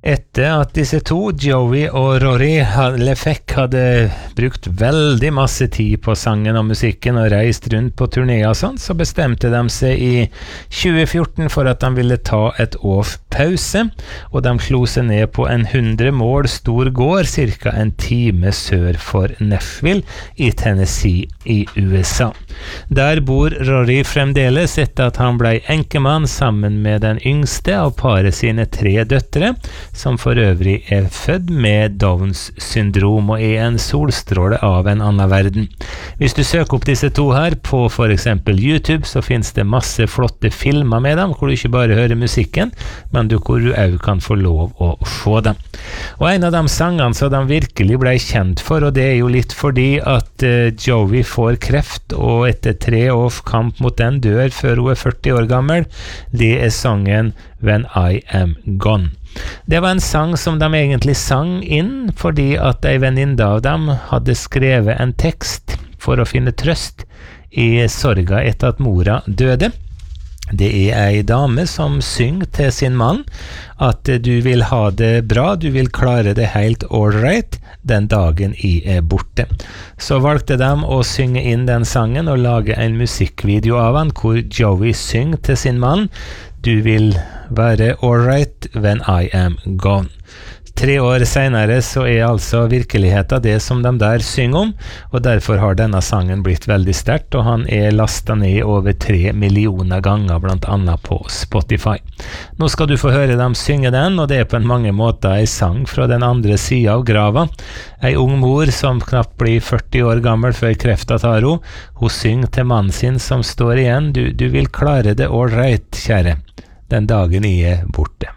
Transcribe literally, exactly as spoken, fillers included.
Etter at disse to, Joey og Rory LeFek, hadde brukt veldig masse tid på sangen og musikken og reist rundt på turné og sånn, så bestemte de seg i tjue fjorten for at de ville ta et års pause, og de slo seg ned på en hundre mål stor gård, cirka en time sør for Nashville i Tennessee i U S A. Der bor Rory fremdeles etter at han ble enkemann sammen med den yngste av paret sine tre døtre, som for øvrig er født med Downs syndrom og er en solstråle av en annen verden. Hvis du søker opp disse to her på for eksempel YouTube, så finnes det masse flotte filmer med dem, hvor du ikke bare hører musikken, men du, hvor du også kan få lov å se dem. Og en av de sangene som de virkelig ble kjent for, og det er jo litt fordi at uh, Joey får kreft, og etter tre års kamp mot den dør før hun er førti år gammel, det er sangen When I Am Gone. Det var en sang som de egentlig sang inn fordi at en venninne av dem hadde skrevet en tekst for å finne trøst i sorga etter at mora døde. Det er ei dame som synger til sin mann at du vil ha det bra, du vil klare det helt all right den dagen jeg er borte. Så valgte de å synge inn den sangen og lage en musikkvideo av den hvor Joey synger til sin mann du vil være all right when I am gone. Tre år senere så er altså virkeligheten det som de der synger om, og derfor har denne sangen blitt veldig sterkt, og han er lastet ned over tre millioner ganger, blant annet på Spotify. Nå skal du få høre dem synge den, og det er på en mange måter en sang fra den andre siden av grava. En ung mor som knapt blir førti år gammel før krefta tar hun, hun synger til mannen sin som står igjen, du, du vil klare det all right, kjære, den dagen jeg er borte.